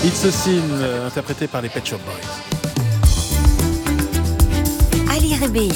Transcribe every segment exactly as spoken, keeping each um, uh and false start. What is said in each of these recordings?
It's a Sin, euh, interprété par les Pet Shop Boys. Ali Rébéi.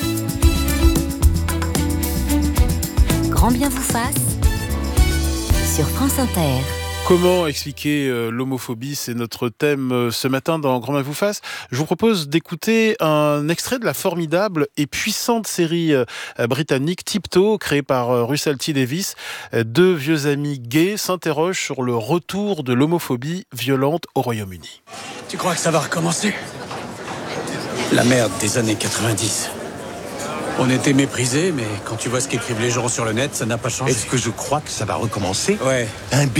Grand bien vous fasse sur France Inter. Comment expliquer euh, l'homophobie ? C'est notre thème euh, ce matin dans Grand bien vous fasse. Je vous propose d'écouter un extrait de la formidable et puissante série euh, britannique Tiptoe, créée par euh, Russell T Davies. Euh, deux vieux amis gays s'interrogent sur le retour de l'homophobie violente au Royaume-Uni. Tu crois que ça va recommencer ? La merde des années quatre-vingt-dix. On était méprisés, mais quand tu vois ce qu'écrivent les gens sur le net, ça n'a pas changé. Est-ce que je crois que ça va recommencer ? Ouais. Imbécile !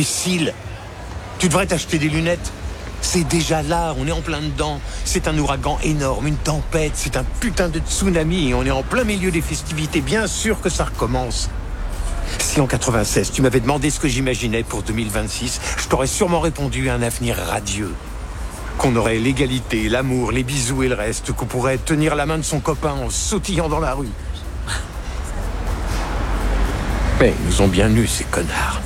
Tu devrais t'acheter des lunettes. C'est déjà là, on est en plein dedans. C'est un ouragan énorme, une tempête, c'est un putain de tsunami et on est en plein milieu des festivités. Bien sûr que ça recommence. Si en quatre-vingt-seize, tu m'avais demandé ce que j'imaginais pour deux mille vingt-six, je t'aurais sûrement répondu un avenir radieux. Qu'on aurait l'égalité, l'amour, les bisous et le reste, qu'on pourrait tenir la main de son copain en sautillant dans la rue. Mais ils nous ont bien eus, ces connards.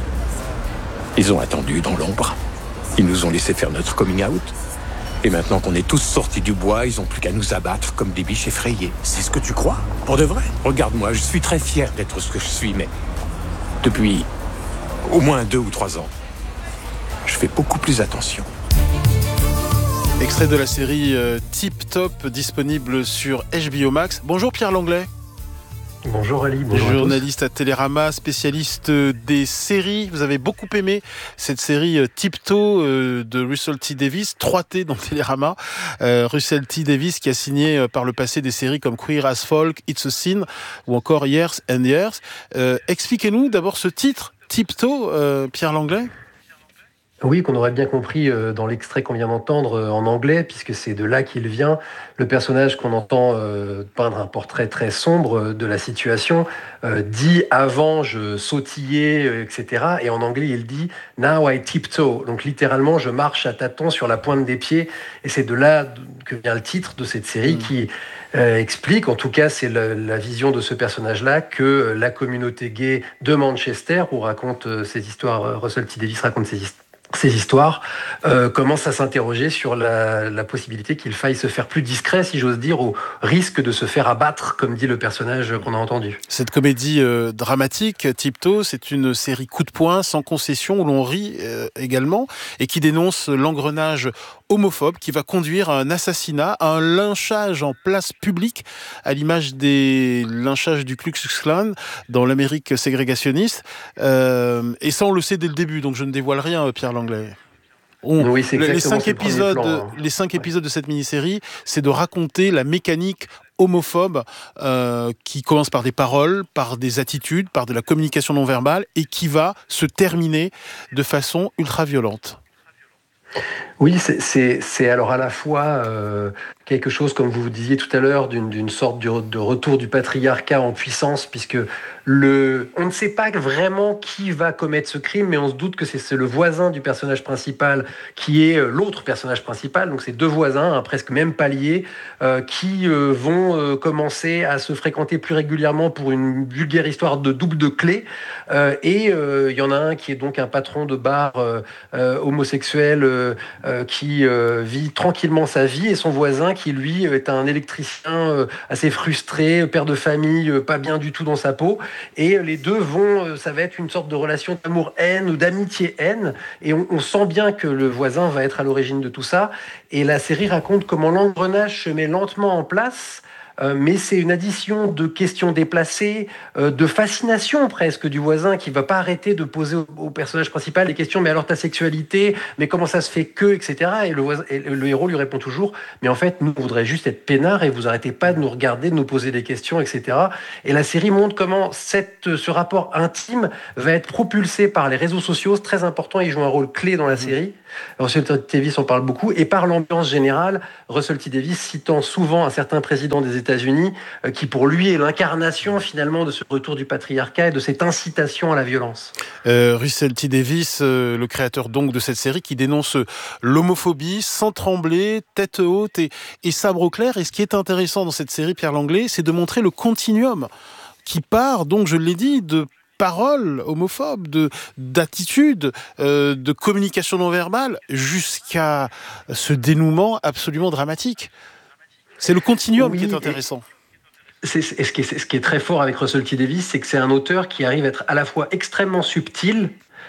Ils ont attendu dans l'ombre. Ils nous ont laissé faire notre coming out. Et maintenant qu'on est tous sortis du bois, ils n'ont plus qu'à nous abattre comme des biches effrayées. C'est ce que tu crois ? Pour de vrai ? Regarde-moi, je suis très fier d'être ce que je suis, mais depuis au moins deux ou trois ans, je fais beaucoup plus attention. Extrait de la série euh, Tip Top, disponible sur H B O Max. Bonjour Pierre Langlais. Bonjour Ali, bonjour journaliste à, à Télérama, spécialiste des séries. Vous avez beaucoup aimé cette série euh, Tiptoe euh, de Russell T Davies, trois T dans Télérama. Euh, Russell T Davies qui a signé euh, par le passé des séries comme Queer as Folk, It's a Sin ou encore Years and Years. Euh, expliquez-nous d'abord ce titre, Tiptoe, euh, Pierre Langlais. Oui, qu'on aurait bien compris euh, dans l'extrait qu'on vient d'entendre euh, en anglais, puisque c'est de là qu'il vient. Le personnage qu'on entend euh, peindre un portrait très sombre euh, de la situation euh, dit « avant, je sautillais, euh, et cetera » Et en anglais, il dit « now I tiptoe ». Donc littéralement, je marche à tâtons sur la pointe des pieds. Et c'est de là que vient le titre de cette série mmh. qui euh, explique, en tout cas, c'est la, la vision de ce personnage-là, que la communauté gay de Manchester, où raconte euh, ces histoires, euh, Russell T Davies raconte ces histoires, ces histoires, euh, commencent à s'interroger sur la, la possibilité qu'il faille se faire plus discret, si j'ose dire, au risque de se faire abattre, comme dit le personnage qu'on a entendu. Cette comédie euh, dramatique, Tiptoe, c'est une série coup de poing, sans concession, où l'on rit euh, également, et qui dénonce l'engrenage homophobe qui va conduire à un assassinat, à un lynchage en place publique, à l'image des lynchages du Ku Klux Klan dans l'Amérique ségrégationniste. Euh, et ça, on le sait dès le début, donc je ne dévoile rien, Pierre Langlais. On, oui, c'est les, cinq épisodes, plan, hein. les cinq épisodes de cette mini-série, c'est de raconter la mécanique homophobe euh, qui commence par des paroles, par des attitudes, par de la communication non verbale et qui va se terminer de façon ultra-violente. Oui, c'est, c'est, c'est alors à la fois euh, quelque chose, comme vous disiez tout à l'heure, d'une, d'une sorte de, de retour du patriarcat en puissance, puisque le, on ne sait pas vraiment qui va commettre ce crime, mais on se doute que c'est, c'est le voisin du personnage principal qui est l'autre personnage principal, donc c'est deux voisins, hein, presque même paliers, euh, qui euh, vont euh, commencer à se fréquenter plus régulièrement pour une vulgaire histoire de double de clés, euh, et il euh, y en a un qui est donc un patron de bar euh, euh, homosexuel, euh, Euh, qui euh, vit tranquillement sa vie, et son voisin qui, lui, est un électricien euh, assez frustré, père de famille, euh, pas bien du tout dans sa peau. Et les deux vont, euh, ça va être une sorte de relation d'amour-haine ou d'amitié-haine. Et on, on sent bien que le voisin va être à l'origine de tout ça. Et la série raconte comment l'engrenage se met lentement en place. Euh, mais c'est une addition de questions déplacées, euh, de fascination presque du voisin qui ne va pas arrêter de poser au, au personnage principal des questions, mais alors ta sexualité, mais comment ça se fait que, et cetera. Et le, voisin, et le héros lui répond toujours, mais en fait, nous, on voudrait juste être peinards et vous arrêtez pas de nous regarder, de nous poser des questions, et cetera. Et la série montre comment cette, ce rapport intime va être propulsé par les réseaux sociaux, c'est très important, ils jouent un rôle clé dans la série. Russell T Davies en parle beaucoup, et par l'ambiance générale, Russell T Davies citant souvent un certain président des États-Unis euh, qui pour lui est l'incarnation finalement de ce retour du patriarcat et de cette incitation à la violence. Euh, Russell T Davies, euh, le créateur donc de cette série qui dénonce l'homophobie sans trembler, tête haute et, et sabre au clair. Et ce qui est intéressant dans cette série, Pierre Langlais, c'est de montrer le continuum qui part, donc je l'ai dit, de paroles homophobes, de, d'attitudes, euh, de communication non verbale, jusqu'à ce dénouement absolument dramatique. C'est le continuum oui, qui est intéressant. C'est, c'est, ce, qui est, ce qui est très fort avec Russell T Davies, c'est que c'est un auteur qui arrive à être à la fois extrêmement subtil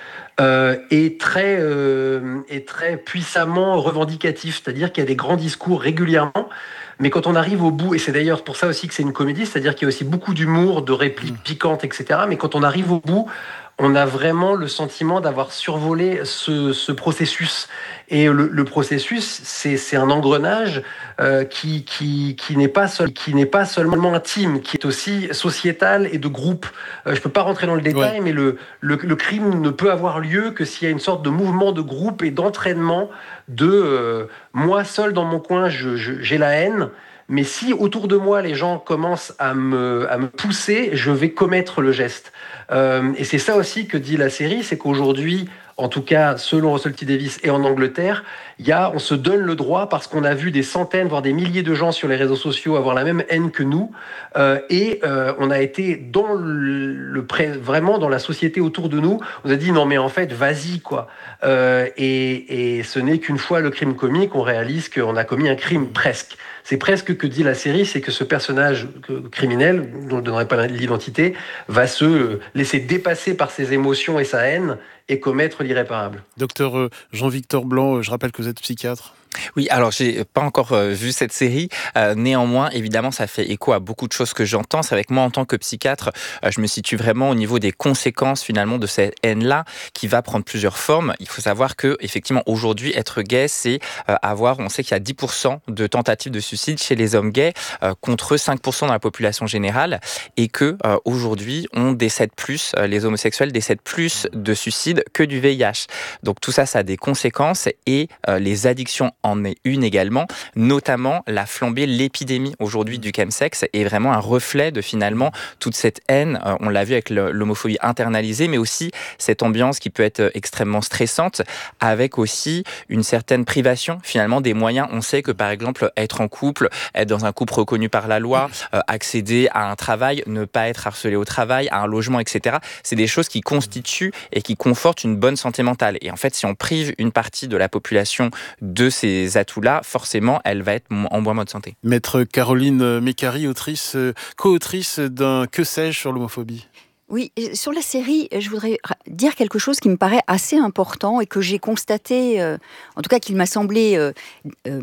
euh, et, très, euh, et très puissamment revendicatif. C'est-à-dire qu'il y a des grands discours régulièrement, mais quand on arrive au bout, et c'est d'ailleurs pour ça aussi que c'est une comédie, c'est-à-dire qu'il y a aussi beaucoup d'humour, de répliques piquantes, et cetera. Mais quand on arrive au bout, on a vraiment le sentiment d'avoir survolé ce, ce processus. Et le, le processus, c'est, c'est un engrenage euh, qui, qui, qui, n'est pas seul, qui n'est pas seulement intime, qui est aussi sociétal et de groupe. Euh, je ne peux pas rentrer dans le détail, ouais. mais le, le, le crime ne peut avoir lieu que s'il y a une sorte de mouvement de groupe et d'entraînement de euh, moi seul dans mon coin, je, je, j'ai la haine. Mais si autour de moi, les gens commencent à me, à me pousser, je vais commettre le geste. Euh, et c'est ça aussi que dit la série, c'est qu'aujourd'hui, en tout cas selon Russell T Davies et en Angleterre, il y a, on se donne le droit parce qu'on a vu des centaines, voire des milliers de gens sur les réseaux sociaux avoir la même haine que nous, euh, et euh, on a été dans le, le pré, vraiment dans la société autour de nous. On a dit non mais en fait vas-y quoi. Euh, et, et ce n'est qu'une fois le crime commis qu'on réalise qu'on a commis un crime presque. C'est presque que dit la série, c'est que ce personnage criminel, dont je ne donnerai pas l'identité, va se laisser dépasser par ses émotions et sa haine et commettre l'irréparable. Docteur Jean-Victor Blanc, je rappelle que vous êtes psychiatre. Oui, alors j'ai pas encore euh, vu cette série. Euh, néanmoins, évidemment, ça fait écho à beaucoup de choses que j'entends. C'est avec moi en tant que psychiatre, euh, je me situe vraiment au niveau des conséquences finalement de cette haine-là, qui va prendre plusieurs formes. Il faut savoir que effectivement aujourd'hui, être gay, c'est euh, avoir. On sait qu'il y a dix pour cent de tentatives de suicide chez les hommes gays, euh, contre cinq pour cent dans la population générale, et que euh, aujourd'hui, on décède plus, euh, les homosexuels décèdent plus de suicides que du V I H. Donc tout ça, ça a des conséquences, et euh, les addictions en est une également, notamment la flambée, l'épidémie aujourd'hui du chemsex est vraiment un reflet de finalement toute cette haine, euh, on l'a vu avec le, l'homophobie internalisée, mais aussi cette ambiance qui peut être extrêmement stressante, avec aussi une certaine privation finalement des moyens. On sait que par exemple être en couple, être dans un couple reconnu par la loi, euh, accéder à un travail, ne pas être harcelé au travail, à un logement, et cetera. C'est des choses qui constituent et qui confortent une bonne santé mentale. Et en fait, si on prive une partie de la population de ces atouts-là, forcément, elle va être en moins bonne santé. Maître Caroline Mécari, autrice, co-autrice d'un Que sais-je sur l'homophobie. Oui, sur la série, je voudrais dire quelque chose qui me paraît assez important et que j'ai constaté, euh, en tout cas qu'il m'a semblé euh, euh,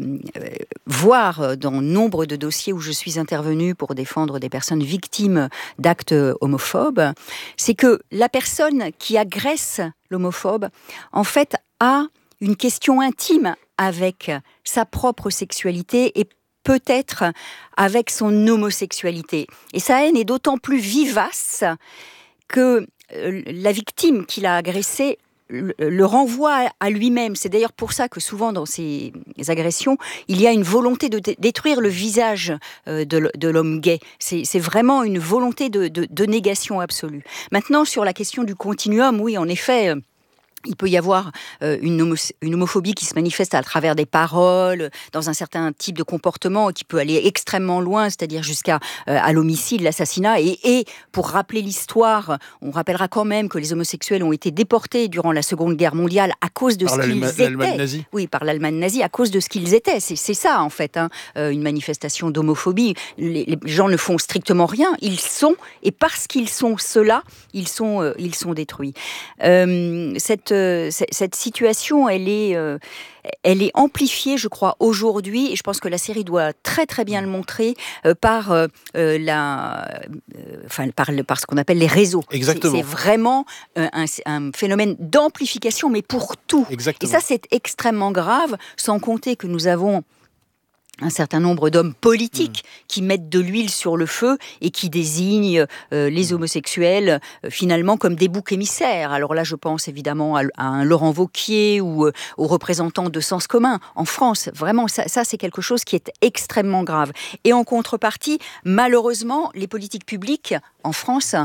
voir dans nombre de dossiers où je suis intervenue pour défendre des personnes victimes d'actes homophobes, c'est que la personne qui agresse l'homophobe, en fait, a une question intime avec sa propre sexualité et peut-être avec son homosexualité. Et sa haine est d'autant plus vivace que la victime qui l'a agressé le renvoie à lui-même. C'est d'ailleurs pour ça que souvent dans ces agressions, il y a une volonté de détruire le visage de l'homme gay. C'est, c'est vraiment une volonté de, de, de négation absolue. Maintenant, sur la question du continuum, oui, en effet... Il peut y avoir euh, une, homo- une homophobie qui se manifeste à travers des paroles, dans un certain type de comportement qui peut aller extrêmement loin, c'est-à-dire jusqu'à euh, à l'homicide, l'assassinat. Et, et pour rappeler l'histoire, on rappellera quand même que les homosexuels ont été déportés durant la Seconde Guerre mondiale à cause de par ce qu'ils étaient. L'Allemagne nazie. Oui, par l'Allemagne nazie, à cause de ce qu'ils étaient. C'est, c'est ça, en fait, hein, euh, une manifestation d'homophobie. Les, les gens ne font strictement rien. Ils sont, et parce qu'ils sont ceux-là, ils sont, euh, ils sont détruits. Euh, cette Cette situation, elle est, euh, elle est amplifiée, je crois, aujourd'hui, et je pense que la série doit très très bien le montrer, euh, par, euh, la, euh, enfin, par, le, par ce qu'on appelle les réseaux. Exactement. C'est, c'est vraiment euh, un, un phénomène d'amplification, mais pour tout. Exactement. Et ça, c'est extrêmement grave, sans compter que nous avons un certain nombre d'hommes politiques mmh. qui mettent de l'huile sur le feu et qui désignent euh, les homosexuels euh, finalement comme des boucs émissaires. Alors là, je pense évidemment à, à un Laurent Wauquiez ou euh, aux représentants de Sens Commun en France. Vraiment, ça, ça, c'est quelque chose qui est extrêmement grave. Et en contrepartie, malheureusement, les politiques publiques en France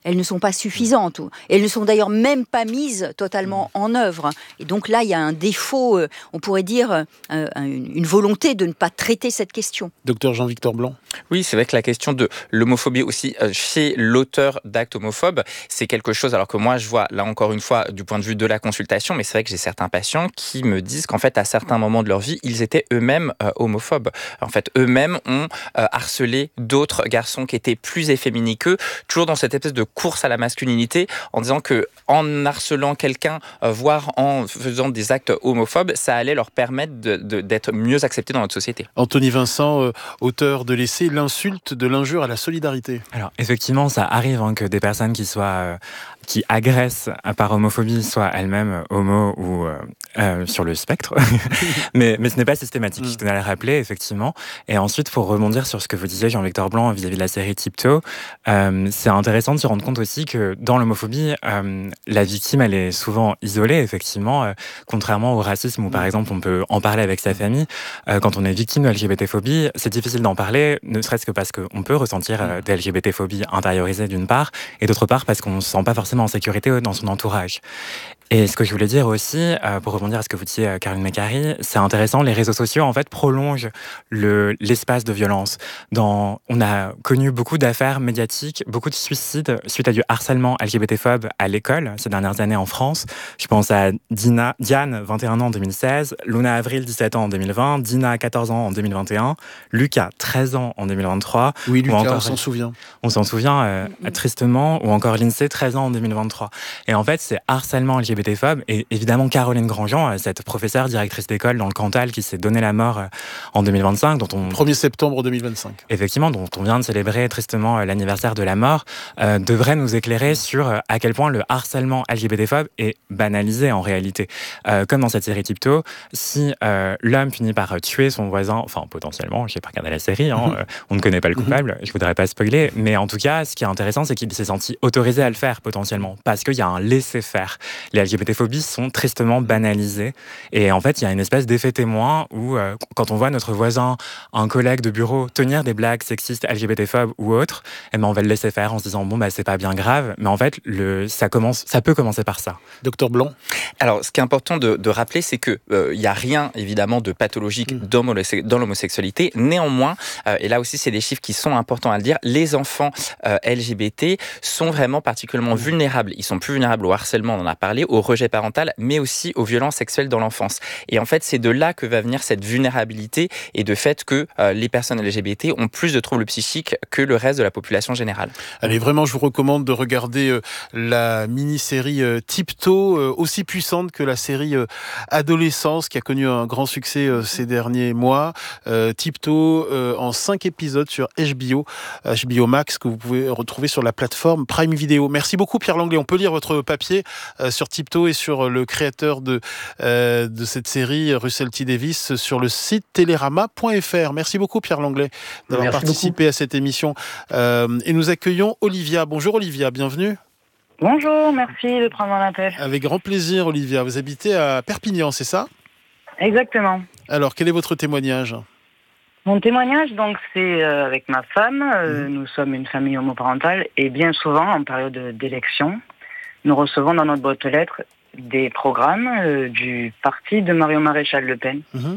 elles ne sont pas suffisantes. Elles ne sont d'ailleurs même pas mises totalement en œuvre. Et donc là, il y a un défaut, euh, on pourrait dire, euh, une, une volonté de ne pas traiter cette question. Docteur Jean-Victor Blanc. Oui, c'est vrai que la question de l'homophobie aussi euh, chez l'auteur d'actes homophobes, c'est quelque chose, alors que moi je vois, là encore une fois, du point de vue de la consultation, mais c'est vrai que j'ai certains patients qui me disent qu'en fait, à certains moments de leur vie, ils étaient eux-mêmes euh, homophobes. En fait, eux-mêmes ont euh, harcelé d'autres garçons qui étaient plus efféminés qu'eux, toujours dans cette espèce de course à la masculinité, en disant que en harcelant quelqu'un, euh, voire en faisant des actes homophobes, ça allait leur permettre de, de, d'être mieux acceptés dans notre société. Anthony Vincent, euh, auteur de l'essai L'insulte de l'injure à la solidarité. Alors effectivement, ça arrive hein, que des personnes qui soient euh, qui agressent par homophobie soient elles-mêmes homo ou euh, euh, sur le spectre, mais mais ce n'est pas systématique. Je tenais à le rappeler effectivement. Et ensuite, pour rebondir sur ce que vous disiez, Jean-Victor Blanc, vis-à-vis de la série Tiptoe, euh, c'est intéressant de se rendre compte aussi que dans l'homophobie, euh, la victime elle est souvent isolée effectivement, euh, contrairement au racisme où par exemple on peut en parler avec sa famille. Euh, quand on est victime de L G B T-phobie, c'est difficile d'en parler, ne serait-ce que parce qu'on peut ressentir euh, des L G B T-phobies intériorisées d'une part, et d'autre part parce qu'on ne se sent pas forcément en sécurité dans son entourage. Et ce que je voulais dire aussi, euh, pour rebondir à ce que vous disiez, euh, Caroline Mécari, c'est intéressant, les réseaux sociaux, en fait, prolongent le, l'espace de violence. Dans, on a connu beaucoup d'affaires médiatiques, beaucoup de suicides suite à du harcèlement L G B T-phobe à l'école ces dernières années en France. Je pense à Dina, Diane, vingt et un ans en deux mille seize, Luna Avril, dix-sept ans en deux mille vingt, Dina, quatorze ans en deux mille vingt et un, Lucas, treize ans en deux mille vingt-trois. Oui, Lucas, encore, on s'en souvient. On s'en souvient euh, mm-hmm. tristement, ou encore Lindsay, treize ans en deux mille vingt-trois. Et en fait, c'est harcèlement L G B T-phobe, et évidemment Caroline Grandjean, cette professeure directrice d'école dans le Cantal qui s'est donné la mort en deux mille vingt-cinq, dont on... premier septembre deux mille vingt-cinq. Effectivement, dont on vient de célébrer tristement l'anniversaire de la mort, euh, devrait nous éclairer sur à quel point le harcèlement L G B T-phobe est banalisé en réalité. Euh, comme dans cette série Tiptoe, si euh, l'homme finit par tuer son voisin, enfin potentiellement, je n'ai pas regardé la série, hein, mm-hmm. euh, on ne connaît pas le coupable, je ne voudrais pas spoiler, mais en tout cas, ce qui est intéressant, c'est qu'il s'est senti autorisé à le faire potentiellement, parce qu'il y a un laisser-faire. Les L G B T-phobies sont tristement banalisées, et en fait, il y a une espèce d'effet témoin où, euh, quand on voit notre voisin, un collègue de bureau, tenir des blagues sexistes, L G B T-phobes ou autres, eh ben, on va le laisser faire en se disant, bon, bah, c'est pas bien grave, mais en fait, le, ça, commence, ça peut commencer par ça. Docteur Blanc. Alors, ce qui est important de, de rappeler, c'est qu'il n'y euh, a rien, évidemment, de pathologique mmh. dans l'homosexualité. Néanmoins, euh, et là aussi, c'est des chiffres qui sont importants à le dire, les enfants euh, L G B T sont vraiment particulièrement vulnérables. Ils sont plus vulnérables au harcèlement, on en a parlé, au rejet parental, mais aussi aux violences sexuelles dans l'enfance. Et en fait, c'est de là que va venir cette vulnérabilité et de fait que euh, les personnes L G B T ont plus de troubles psychiques que le reste de la population générale. Allez, vraiment, je vous recommande de regarder euh, la mini-série euh, Tiptoe, euh, aussi puissante que la série euh, Adolescence, qui a connu un grand succès euh, ces derniers mois. Euh, Tiptoe euh, en cinq épisodes sur H B O, H B O Max, que vous pouvez retrouver sur la plateforme Prime Video. Merci beaucoup, Pierre Langlais. On peut lire votre papier euh, sur Tiptoe et sur le créateur de, euh, de cette série, Russell T. Davies, sur le site télérama point f r. Merci beaucoup, Pierre Langlais, d'avoir Merci participé beaucoup. à cette émission. Euh, et nous accueillons Olivia. Bonjour Olivia, bienvenue. Bonjour, merci de prendre mon appel. Avec grand plaisir, Olivia. Vous habitez à Perpignan, c'est ça ? Exactement. Alors, quel est votre témoignage ? Mon témoignage, donc, c'est euh, avec ma femme. Euh, mmh. Nous sommes une famille homoparentale et bien souvent, en période d'élection, nous recevons dans notre boîte aux lettres des programmes euh, du parti de Marion Maréchal Le Pen mmh.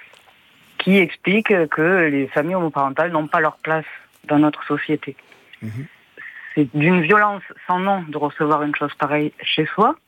qui expliquent que les familles homoparentales n'ont pas leur place dans notre société. Mmh. C'est d'une violence sans nom de recevoir une chose pareille chez soi.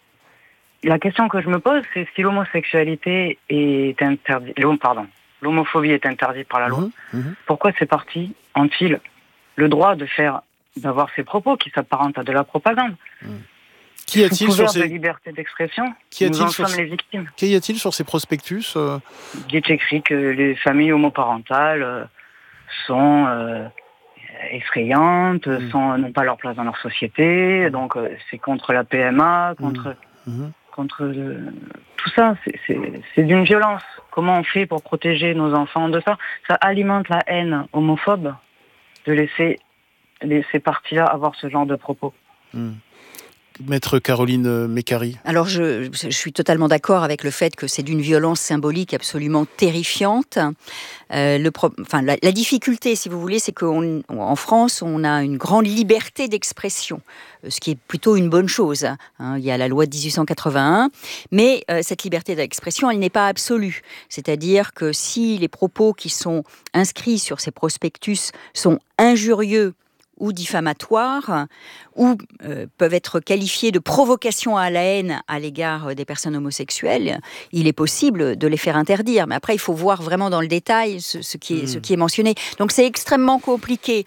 La question que je me pose, c'est si l'homosexualité est interdite, pardon, l'homophobie est interdite par la loi, mmh, mmh. pourquoi ces partis ont-ils le droit de faire, d'avoir ces propos qui s'apparentent à de la propagande ? mmh. Qui a-t-il sur ces... de liberté d'expression, Qui nous en sur sommes ces... les victimes. Qu'y a-t-il sur ces prospectus euh... Il est écrit que les familles homoparentales euh, sont euh, effrayantes, mmh. sont, n'ont pas leur place dans leur société, donc euh, c'est contre la P M A, contre... Mmh. contre le... tout ça, c'est, c'est, c'est d'une violence. Comment on fait pour protéger nos enfants de ça ? Ça alimente la haine homophobe de laisser les, ces partis-là avoir ce genre de propos. Mmh. Maître Caroline Mécari. Alors, je, je suis totalement d'accord avec le fait que c'est d'une violence symbolique absolument terrifiante. Euh, le pro... enfin, la, la difficulté, si vous voulez, c'est qu'en France, on a une grande liberté d'expression, ce qui est plutôt une bonne chose. Hein. Il y a la loi de dix-huit cent quatre-vingt-un, mais euh, cette liberté d'expression, elle n'est pas absolue. C'est-à-dire que si les propos qui sont inscrits sur ces prospectus sont injurieux ou diffamatoires, ou euh, peuvent être qualifiés de provocation à la haine à l'égard des personnes homosexuelles, il est possible de les faire interdire. Mais après, il faut voir vraiment dans le détail ce, ce, qui, est, mmh. ce qui est mentionné. Donc c'est extrêmement compliqué.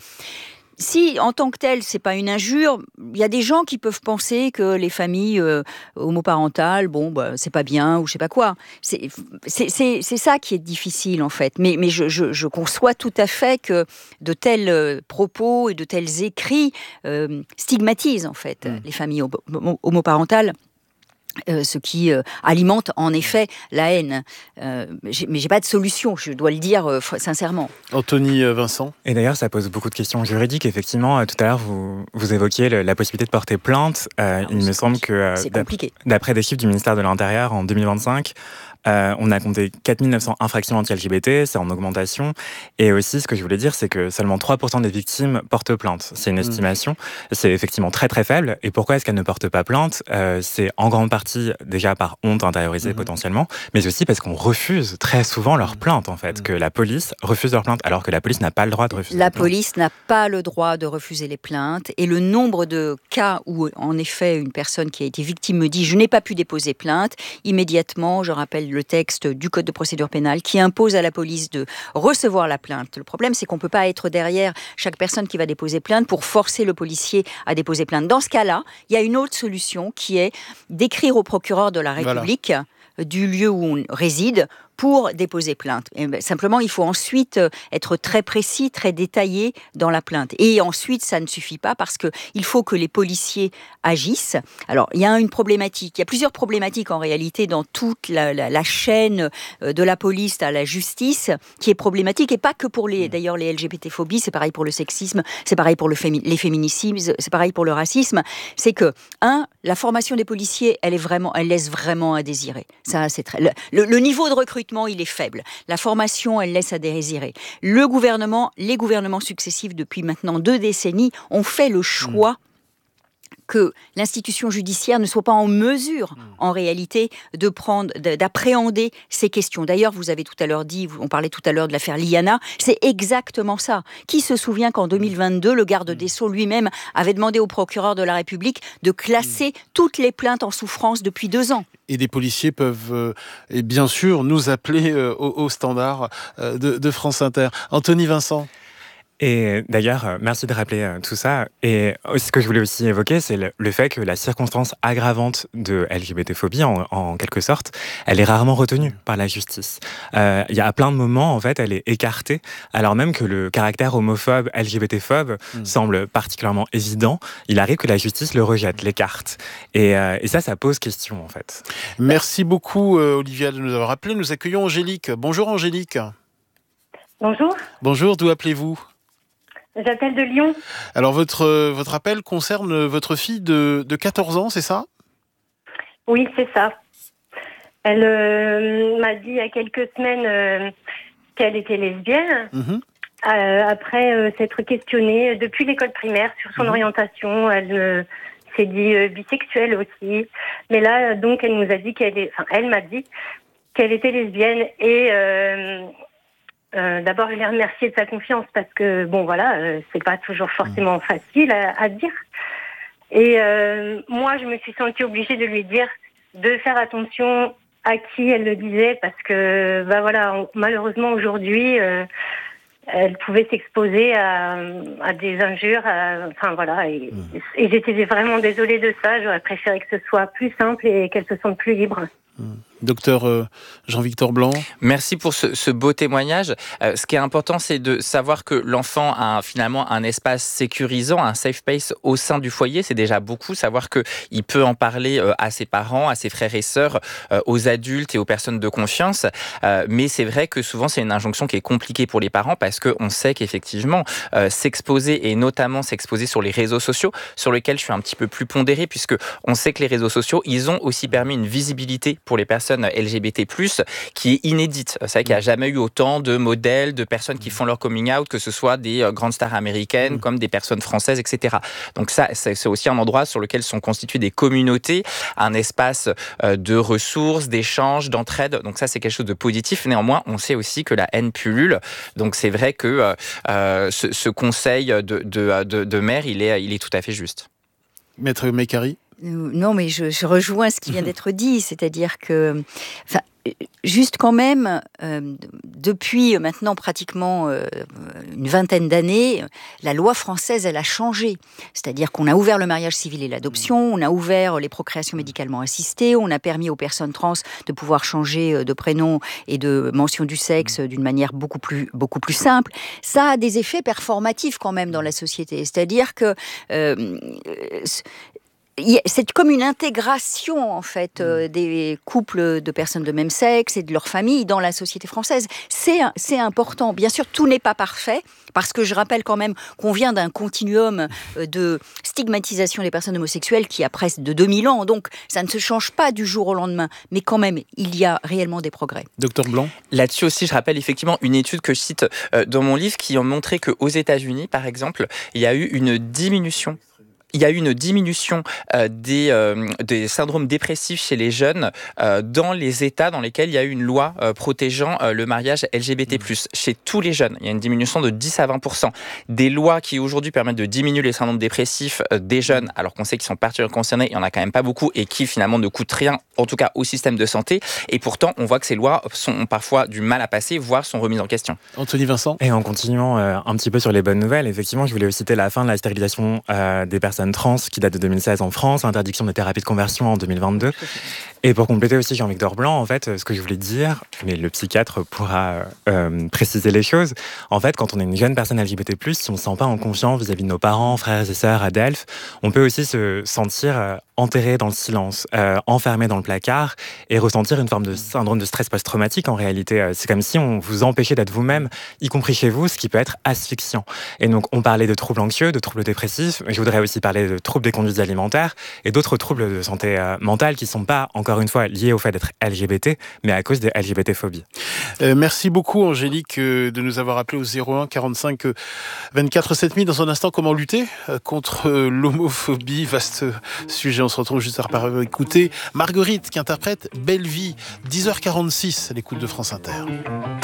Si, en tant que tel, c'est pas une injure, il y a des gens qui peuvent penser que les familles euh, homoparentales, bon, bah, c'est pas bien ou je sais pas quoi. C'est, c'est, c'est, c'est ça qui est difficile, en fait. Mais, mais je, je, je conçois tout à fait que de tels euh, propos et de tels écrits euh, stigmatisent, en fait, mmh. les familles homo- homoparentales. Euh, ce qui euh, alimente en effet la haine. Euh, j'ai, mais j'ai pas de solution, je dois le dire euh, sincèrement. Anthony Vincent. Et d'ailleurs, ça pose beaucoup de questions juridiques. Effectivement, euh, tout à l'heure, vous, vous évoquiez le, la possibilité de porter plainte. Euh, Alors, il me semble que, euh, c'est compliqué. D'après des chiffres du ministère de l'Intérieur en deux mille vingt-cinq, Euh, on a compté quatre mille neuf cents infractions anti-L G B T, c'est en augmentation. Et aussi, ce que je voulais dire, c'est que seulement trois pour cent des victimes portent plainte. C'est une estimation. Mmh. C'est effectivement très très faible. Et pourquoi est-ce qu'elles ne portent pas plainte ? euh, C'est en grande partie déjà par honte intériorisée mmh. potentiellement, mais aussi parce qu'on refuse très souvent leur plainte, en fait, mmh. que la police refuse leur plainte, alors que la police n'a pas le droit de refuser. La police n'a pas le droit de refuser les plaintes. Et le nombre de cas où, en effet, une personne qui a été victime me dit « je n'ai pas pu déposer plainte », immédiatement, je rappelle le texte du Code de procédure pénale qui impose à la police de recevoir la plainte. Le problème, c'est qu'on ne peut pas être derrière chaque personne qui va déposer plainte pour forcer le policier à déposer plainte. Dans ce cas-là, il y a une autre solution qui est d'écrire au procureur de la République voilà. du lieu où on réside pour déposer plainte. Et ben, simplement, il faut ensuite être très précis, très détaillé dans la plainte. Et ensuite, ça ne suffit pas parce qu'il faut que les policiers agissent. Alors, il y a une problématique. Il y a plusieurs problématiques en réalité dans toute la, la, la chaîne de la police à la justice qui est problématique et pas que pour les, d'ailleurs, les L G B T-phobies, c'est pareil pour le sexisme, c'est pareil pour le fémi- les féminicides, c'est pareil pour le racisme. C'est que, un, la formation des policiers, elle est vraiment, elle laisse vraiment à désirer. Ça, c'est très, le, le, le niveau de recrutement il est faible. La formation, elle laisse à désirer. Le gouvernement, les gouvernements successifs depuis maintenant deux décennies ont fait le choix mmh. que l'institution judiciaire ne soit pas en mesure, mmh. en réalité, de prendre, d'appréhender ces questions. D'ailleurs, vous avez tout à l'heure dit, on parlait tout à l'heure de l'affaire Liana, c'est exactement ça. Qui se souvient qu'en deux mille vingt-deux, le garde des Sceaux lui-même avait demandé au procureur de la République de classer mmh. toutes les plaintes en souffrance depuis deux ans. Et des policiers peuvent, euh, et bien sûr, nous appeler euh, au, au standard euh, de, de France Inter. Anthony Vincent. Et d'ailleurs, merci de rappeler euh, tout ça. Et ce que je voulais aussi évoquer, c'est le, le fait que la circonstance aggravante de L G B T-phobie, en, en quelque sorte, elle est rarement retenue par la justice. Euh, il y a à plein de moments, en fait, elle est écartée, alors même que le caractère homophobe, L G B T-phobe mmh. semble particulièrement évident. Il arrive que la justice le rejette, l'écarte. Et, euh, et ça, ça pose question, en fait. Merci beaucoup, euh, Olivia, de nous avoir appelé. Nous accueillons Angélique. Bonjour, Angélique. Bonjour. Bonjour, d'où appelez-vous ? J'appelle de Lyon. Alors, votre, votre appel concerne votre fille de, de quatorze ans, c'est ça ? Oui, c'est ça. Elle euh, m'a dit il y a quelques semaines euh, qu'elle était lesbienne. Mmh. Euh, après euh, s'être questionnée depuis l'école primaire sur son mmh. orientation, elle euh, s'est dit euh, bisexuelle aussi. Mais là, donc, elle nous a dit qu'elle est... Enfin, elle m'a dit qu'elle était lesbienne et... Euh, Euh, d'abord, je l'ai remerciée de sa confiance parce que, bon, voilà, euh, c'est pas toujours forcément facile à, à dire. Et euh, moi, je me suis sentie obligée de lui dire de faire attention à qui elle le disait parce que, bah voilà, on, malheureusement, aujourd'hui, euh, elle pouvait s'exposer à, à des injures, à, enfin, voilà. Et, mmh. et j'étais vraiment désolée de ça. J'aurais préféré que ce soit plus simple et qu'elle se sente plus libre. Mmh. Docteur euh, Jean-Victor Blanc. Merci pour ce, ce beau témoignage. Euh, ce qui est important, c'est de savoir que l'enfant a finalement un espace sécurisant, un safe space au sein du foyer. C'est déjà beaucoup. Savoir qu'il peut en parler euh, à ses parents, à ses frères et sœurs, euh, aux adultes et aux personnes de confiance. Euh, mais c'est vrai que souvent, c'est une injonction qui est compliquée pour les parents parce qu'on sait qu'effectivement, euh, s'exposer et notamment s'exposer sur les réseaux sociaux, sur lesquels je suis un petit peu plus pondéré puisque on sait que les réseaux sociaux, ils ont aussi permis une visibilité pour les personnes L G B T plus, qui est inédite. C'est vrai qu'il n'y a jamais eu autant de modèles, de personnes qui font leur coming out, que ce soit des grandes stars américaines, comme des personnes françaises, et cetera. Donc ça, c'est aussi un endroit sur lequel sont constituées des communautés, un espace de ressources, d'échanges, d'entraide. Donc ça, c'est quelque chose de positif. Néanmoins, on sait aussi que la haine pullule. Donc c'est vrai que euh, ce, ce conseil de, de, de, de mère, il est, il est tout à fait juste. Maître Mécari. Non, mais je, je rejoins ce qui vient d'être dit, c'est-à-dire que, enfin, juste quand même, euh, depuis maintenant pratiquement euh, une vingtaine d'années, la loi française, elle a changé. C'est-à-dire qu'on a ouvert le mariage civil et l'adoption, on a ouvert les procréations médicalement assistées, on a permis aux personnes trans de pouvoir changer de prénom et de mention du sexe d'une manière beaucoup plus, beaucoup plus simple. Ça a des effets performatifs quand même dans la société. C'est-à-dire que... Euh, c'est comme une intégration en fait euh, des couples de personnes de même sexe et de leur famille dans la société française. C'est, c'est important. Bien sûr, tout n'est pas parfait, parce que je rappelle quand même qu'on vient d'un continuum de stigmatisation des personnes homosexuelles qui a presque de deux mille ans, donc ça ne se change pas du jour au lendemain, mais quand même, il y a réellement des progrès. Docteur Blanc. Là-dessus aussi, je rappelle effectivement une étude que je cite dans mon livre qui a montré qu'aux États-Unis, par exemple, il y a eu une diminution Il y a eu une diminution euh, des, euh, des syndromes dépressifs chez les jeunes euh, dans les États dans lesquels il y a eu une loi euh, protégeant euh, le mariage L G B T plus. Mmh. Chez tous les jeunes, il y a une diminution de dix à vingt pour cent. Des lois qui aujourd'hui permettent de diminuer les syndromes dépressifs euh, des jeunes, alors qu'on sait qu'ils sont particulièrement concernés, il n'y en a quand même pas beaucoup, et qui finalement ne coûtent rien, en tout cas au système de santé. Et pourtant, on voit que ces lois sont parfois du mal à passer, voire sont remises en question. Anthony Vincent. Et en continuant euh, un petit peu sur les bonnes nouvelles, effectivement, je voulais aussi citer la fin de la stérilisation euh, des personnes trans qui date de deux mille seize en France, interdiction des thérapies de conversion en deux mille vingt-deux. Et pour compléter aussi Jean-Victor Blanc, en fait, ce que je voulais dire, mais le psychiatre pourra euh, préciser les choses, en fait, quand on est une jeune personne L G B T plus, si on ne se sent pas en confiance vis-à-vis de nos parents, frères et sœurs, à Delphes, on peut aussi se sentir euh, enterré dans le silence, euh, enfermé dans le placard et ressentir une forme de syndrome de stress post-traumatique en réalité. C'est comme si on vous empêchait d'être vous-même, y compris chez vous, ce qui peut être asphyxiant. Et donc, on parlait de troubles anxieux, de troubles dépressifs, mais je voudrais aussi parler de troubles des conduites alimentaires et d'autres troubles de santé euh, mentale qui ne sont pas, encore une fois, liés au fait d'être L G B T, mais à cause des L G B T-phobies. Euh, merci beaucoup, Angélique, euh, de nous avoir appelé au zéro un quarante-cinq vingt-quatre sept mille. Dans un instant, comment lutter euh, contre euh, l'homophobie, vaste sujet. On se retrouve juste après écouter Marguerite qui interprète Belle Vie, dix heures quarante-six à l'écoute de France Inter.